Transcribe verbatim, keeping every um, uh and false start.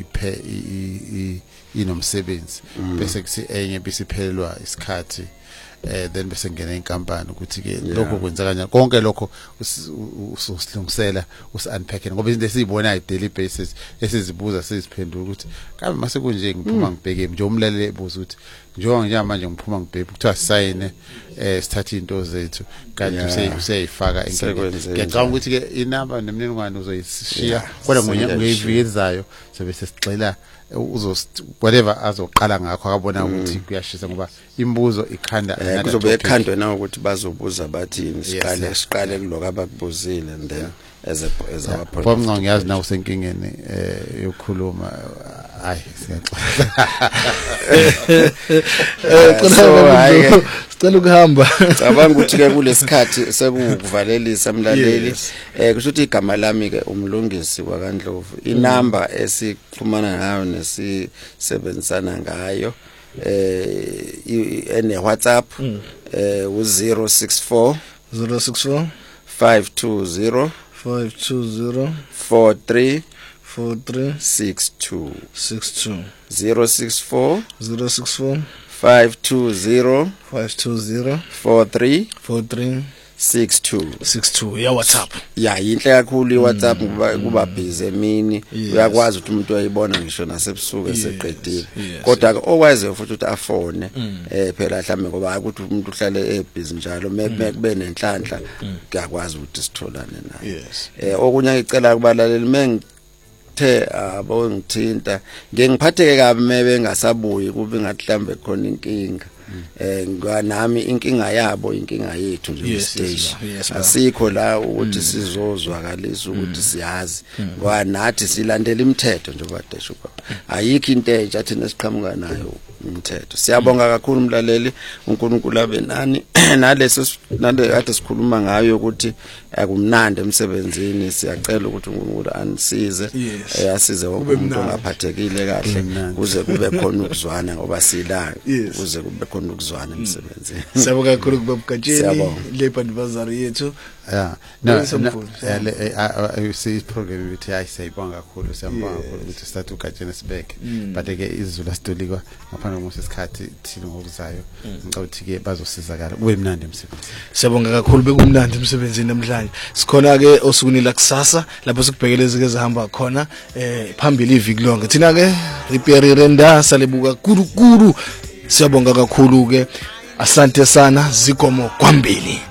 iphe inomsebenzi bese kuthi enye bisiphelelwa isikhathi eh then bese ngena inkampani ukuthi ke lokho kwenza kanjani konke lokho usilungisela usunpacking ngoba izinto esizibona i daily basis esizibuza siziphendula ukuthi kambe mase kunje ngiphuma ngibheke nje umlaleli ebuza ukuthi njengoba nje manje ngiphuma ngibheke kuthiwa sign eh sithatha into zethu kanti useyifaka enkingeni ngicabanga ukuthi ke inamba nemininingwane uzoyishiya kodwa ngoyevizayo sobe sesixela uzo whatever azoqala ngakho akabona ukuthi kuyashisa ngoba imibuzo ikhanda kuzobe ekhandwe na ukuthi bazobuza bathi siqale siqale kuloko abakubuzile and then as a as our project bomnqa ngiyazi na usenkingeni eh yokukhuluma hayi siyaxoxa eh sicela ukuhamba cabanga ukuthi ke kulesikhathi sekuvalelisa umlaleli eh kusho ukuthi igama lami ke umlungisi wakwaNdlovu inamba esikhulumana ngayo nesisebenzisana ngayo eh ene WhatsApp eh u zero six four zero six four five two zero five two zero four three four three six two six two zero six four zero six four five two zero five two zero four three four three six two six two ya WhatsApp ya inhle kakhulu iWhatsApp kuba kuba busy emini uyakwazi ukuthi umuntu uyayibona ngisho nasebusuku eseqedile kodwa okwazi futhi ukuthi afone eh phela mhlambe ngoba ukuthi umuntu uhlale ebusy njalo kube nenhlanhla kuyakwazi ukuthi sitholane naye eh okunye ngicela kubalaleli mengithe abo ngithinta ngeke ngiphatheke kabi mebe ngasabuyi kube ngathi mhlambe khona inkinga eh nami inkinga yabo inkinga yethu nje stage asikho la ukuthi sizozwakalisa ukuthi siyazi ngoba nathi silandela imithetho nje kwadesho ayikho into entsha thina siqhamuka nayo umthetho siyabonga kakhulu umlaleli uNkulunkulu abe nani naleso nale kade sikhuluma ngayo ukuthi akumnandi emsebenzini siyacela ukuthi uNkulunkulu anisize asize wonke umuntu ongaphathekile kahle kuze kube khona ukuzwana ngoba sila kuze kube khona ukuzwana emsebenzini siyabonga kakhulu kubabukatsheni Labour Advisory yethu yeah no I see program ukuthi ayisayibonga kakhulu siyabonga kakhulu ukuthi start ukatsheni sibeke but ke izulu asitolikwa ngaphandle komusesikhathi thina ngokuzayo ngicela ukuthi ke bazosizakala kube mnandi emsebenzini siyabonga kakhulu bekumnandi emsebenzini namhlanje sikhona ke osukwini la kusasa lapho sikubhekeleze ke zihamba khona eh phambili iviki lonke thina ke repair renda salebuka kuru kuru siyabonga kakhulu ke asante sana zikomo kwambili.